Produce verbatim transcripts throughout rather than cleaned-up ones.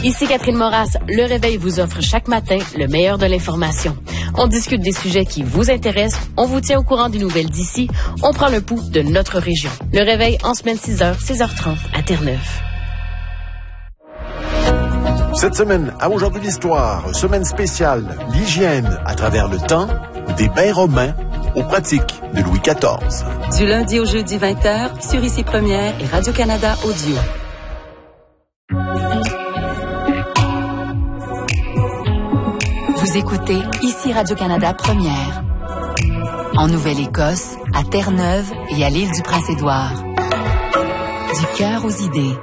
Ici Catherine Moras, Le Réveil vous offre chaque matin le meilleur de l'information. On discute des sujets qui vous intéressent, on vous tient au courant des nouvelles d'ici, on prend le pouls de notre région. Le Réveil en semaine six heures, seize heures trente à Terre-Neuve. Cette semaine, à Aujourd'hui l'Histoire, semaine spéciale, l'hygiène à travers le temps, des bains romains aux pratiques de Louis quatorze. Du lundi au jeudi vingt heures, sur Ici Première et Radio-Canada Audio. Vous écoutez Ici Radio-Canada Première. En Nouvelle-Écosse, à Terre-Neuve et à l'île du Prince-Édouard. Du cœur aux idées.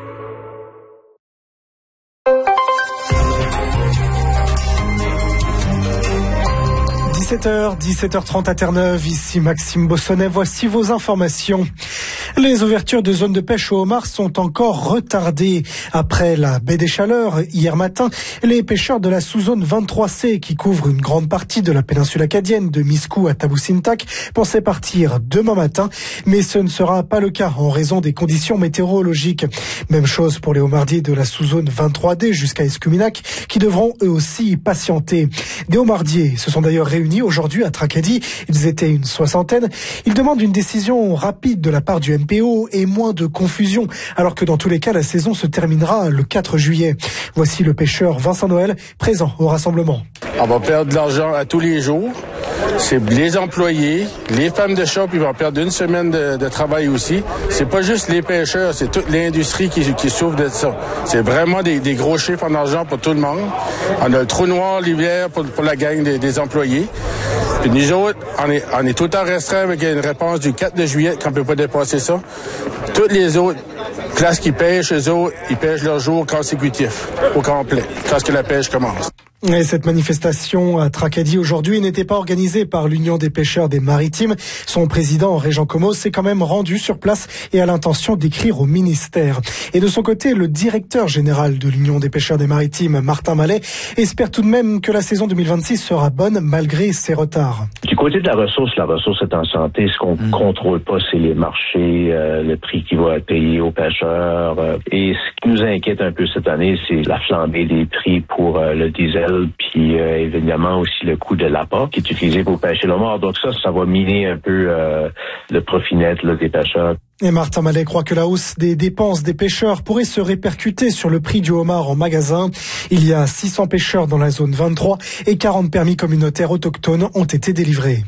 dix-sept heures, dix-sept heures trente à Terre-Neuve, ici Maxime Bossonnet, voici vos informations. Les ouvertures de zones de pêche au homard sont encore retardées. Après la baie des Chaleurs, hier matin, les pêcheurs de la sous-zone vingt-trois C, qui couvre une grande partie de la péninsule acadienne, de Miscou à Tabusintac, pensaient partir demain matin, mais ce ne sera pas le cas en raison des conditions météorologiques. Même chose pour les homardiers de la sous-zone vingt-trois D jusqu'à Escuminac, qui devront eux aussi patienter. Des homardiers se sont d'ailleurs réunis aujourd'hui à Tracadie. Ils étaient une soixantaine. Ils demandent une décision rapide de la part du N P O et moins de confusion, alors que dans tous les cas, la saison se terminera le quatre juillet. Voici le pêcheur Vincent Noël, présent au rassemblement. On va perdre de l'argent à tous les jours. C'est les employés, les femmes de shop, ils vont perdre une semaine de, de travail aussi. C'est pas juste les pêcheurs, c'est toute l'industrie qui, qui souffre de ça. C'est vraiment des, des gros chiffres en argent pour tout le monde. On a le trou noir l'hiver pour, pour la gang des, des employés. Puis nous autres, on est, on est tout le temps restreint avec une réponse du quatre juillet qu'on peut pas dépasser ça. Toutes les autres classes qui pêchent, eux autres, ils pêchent leur jour consécutif, au complet, quand que la pêche commence. Et cette manifestation à Tracadie aujourd'hui n'était pas organisée par l'Union des pêcheurs des Maritimes. Son président, Régent Comos, s'est quand même rendu sur place et a l'intention d'écrire au ministère. Et de son côté, le directeur général de l'Union des pêcheurs des Maritimes, Martin Mallet, espère tout de même que la saison deux mille vingt-six sera bonne malgré ses retards. Du côté de la ressource, la ressource est en santé. Ce qu'on ne mmh. contrôle pas, c'est les marchés, euh, le prix qui va être payé aux pêcheurs. Euh, et ce qui nous inquiète un peu cette année, c'est la flambée des prix pour euh, le diesel, puis euh, évidemment aussi le coût de l'appât qui est utilisé pour pêcher le homard. Donc ça, ça va miner un peu euh, le profit net là, des pêcheurs. Et Martin Mallet croit que la hausse des dépenses des pêcheurs pourrait se répercuter sur le prix du homard en magasin. Il y a six cents pêcheurs dans la zone vingt-trois et quarante permis communautaires autochtones ont été délivrés.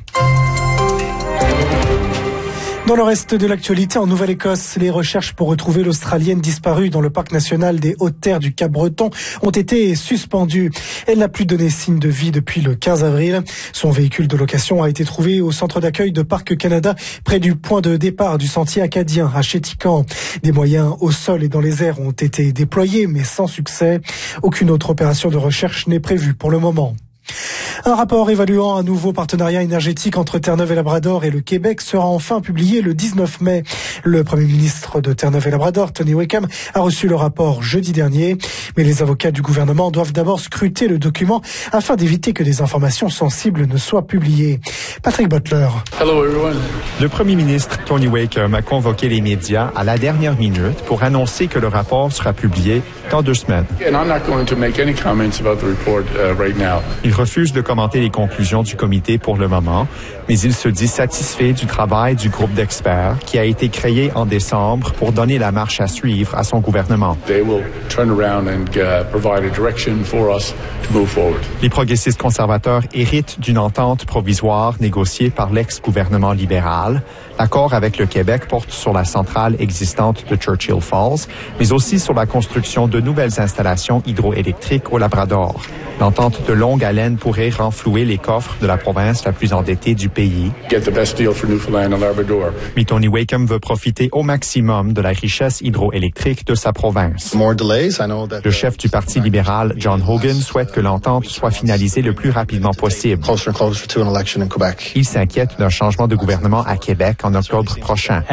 Dans le reste de l'actualité, en Nouvelle-Écosse, les recherches pour retrouver l'Australienne disparue dans le parc national des Hautes-Terres du Cap-Breton ont été suspendues. Elle n'a plus donné signe de vie depuis le quinze avril. Son véhicule de location a été trouvé au centre d'accueil de Parc Canada, près du point de départ du sentier acadien à Chéticamp. Des moyens au sol et dans les airs ont été déployés, mais sans succès. Aucune autre opération de recherche n'est prévue pour le moment. Un rapport évaluant un nouveau partenariat énergétique entre Terre-Neuve et Labrador et le Québec sera enfin publié le dix-neuf mai. Le Premier ministre de Terre-Neuve et Labrador, Tony Wakeham, a reçu le rapport jeudi dernier. Mais les avocats du gouvernement doivent d'abord scruter le document afin d'éviter que des informations sensibles ne soient publiées. Patrick Butler. Hello everyone. Le Premier ministre Tony Wakeham a convoqué les médias à la dernière minute pour annoncer que le rapport sera publié dans deux semaines. And I'm not going to make any comments about the report uh, right now. Il refuse de commenter les conclusions du comité pour le moment, mais il se dit satisfait du travail du groupe d'experts qui a été créé en décembre pour donner la marche à suivre à son gouvernement. They will turn around and uh, provide a direction for us to move forward. Les progressistes conservateurs héritent d'une entente provisoire négociée par l'ex-gouvernement libéral. L'accord avec le Québec porte sur la centrale existante de Churchill Falls, mais aussi sur la construction de nouvelles installations hydroélectriques au Labrador. L'entente de longue haleine pourrait renflouer les coffres de la province la plus endettée du pays. Get the best deal for Newfoundland and Labrador. Mais Tony Wakeham veut profiter au maximum de la richesse hydroélectrique de sa province. More delays, I know that le chef du Parti libéral, John Hogan, souhaite que l'entente soit finalisée le plus rapidement possible. Closer and closer to an election in Quebec. Il s'inquiète d'un changement de gouvernement à Québec en octobre prochain.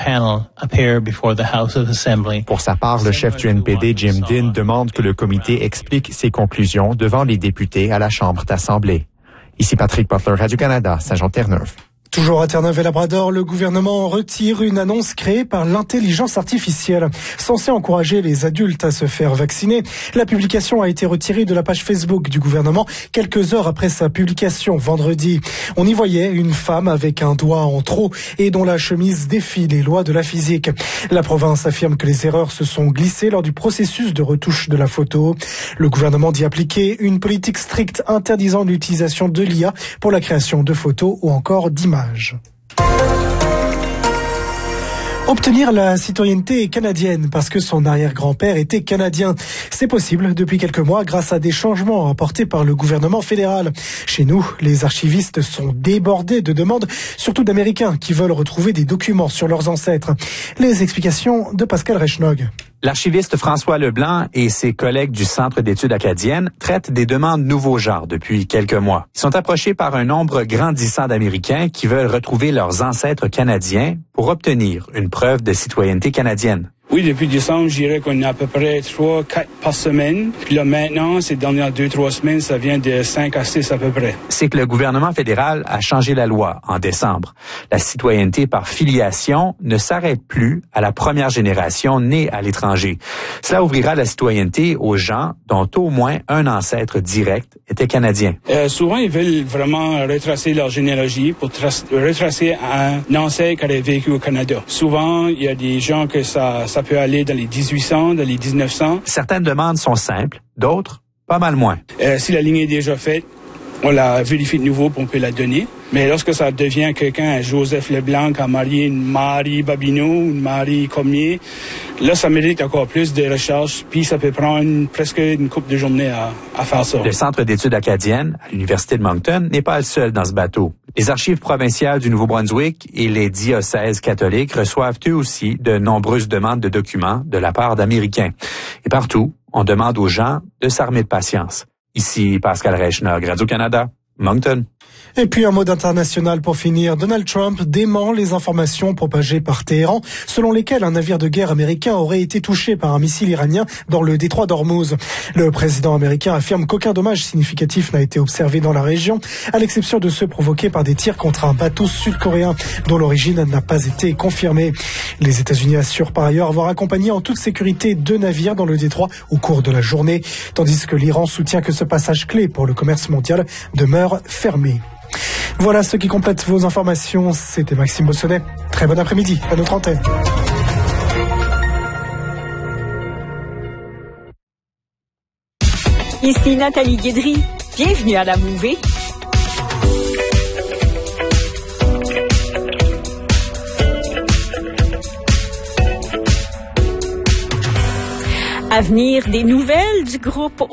Pour sa part, le chef du N P D, Jim Dinn, demande que le comité explique ses conclusions devant les députés à la Chambre d'Assemblée. Ici Patrick Butler, Radio-Canada, Saint-Jean-Terre-Neuve. Toujours à Terre-Neuve et Labrador, le gouvernement retire une annonce créée par l'intelligence artificielle. Censée encourager les adultes à se faire vacciner, la publication a été retirée de la page Facebook du gouvernement quelques heures après sa publication vendredi. On y voyait une femme avec un doigt en trop et dont la chemise défie les lois de la physique. La province affirme que les erreurs se sont glissées lors du processus de retouche de la photo. Le gouvernement dit appliquer une politique stricte interdisant l'utilisation de l'I A pour la création de photos ou encore d'images. Obtenir la citoyenneté canadienne parce que son arrière-grand-père était canadien. C'est possible depuis quelques mois grâce à des changements apportés par le gouvernement fédéral. Chez nous, les archivistes sont débordés de demandes, surtout d'Américains qui veulent retrouver des documents sur leurs ancêtres. Les explications de Pascal Reichnog. L'archiviste François Leblanc et ses collègues du Centre d'études acadiennes traitent des demandes nouveaux genres depuis quelques mois. Ils sont approchés par un nombre grandissant d'Américains qui veulent retrouver leurs ancêtres canadiens pour obtenir une preuve de citoyenneté canadienne. Oui, depuis décembre, je dirais qu'on a à peu près trois, quatre par semaine. Puis là, maintenant, ces dernières deux, trois semaines, ça vient de cinq à six à peu près. C'est que le gouvernement fédéral a changé la loi en décembre. La citoyenneté par filiation ne s'arrête plus à la première génération née à l'étranger. Cela ouvrira la citoyenneté aux gens dont au moins un ancêtre direct était canadien. Euh, souvent, ils veulent vraiment retracer leur généalogie pour tra- retracer un ancêtre qui a vécu au Canada. Souvent, il y a des gens que ça... ça peut aller dans les dix-huit cents, dans les dix-neuf cents. Certaines demandes sont simples, d'autres, pas mal moins. Euh, si la ligne est déjà faite, on la vérifie de nouveau pour on peut la donner. Mais lorsque ça devient quelqu'un, Joseph Leblanc, qui a marié une Marie Babineau, une Marie Cormier, là, ça mérite encore plus de recherche, puis ça peut prendre une, presque une couple de journées à, à faire ça. Le Centre d'études acadiennes à l'Université de Moncton n'est pas le seul dans ce bateau. Les archives provinciales du Nouveau-Brunswick et les diocèses catholiques reçoivent eux aussi de nombreuses demandes de documents de la part d'Américains. Et partout, on demande aux gens de s'armer de patience. Ici Pascal Reichnog, Radio-Canada, Moncton. Et puis un mot d'international pour finir. Donald Trump dément les informations propagées par Téhéran, selon lesquelles un navire de guerre américain aurait été touché par un missile iranien dans le détroit d'Ormuz. Le président américain affirme qu'aucun dommage significatif n'a été observé dans la région, à l'exception de ceux provoqués par des tirs contre un bateau sud-coréen dont l'origine n'a pas été confirmée. Les États-Unis assurent par ailleurs avoir accompagné en toute sécurité deux navires dans le détroit au cours de la journée, tandis que l'Iran soutient que ce passage clé pour le commerce mondial demeure fermé. Voilà ce qui complète vos informations. C'était Maxime Bossonnet. Très bon après-midi à notre antenne. Ici Nathalie Guédry. Bienvenue à la Mouvée. À venir, des nouvelles du groupe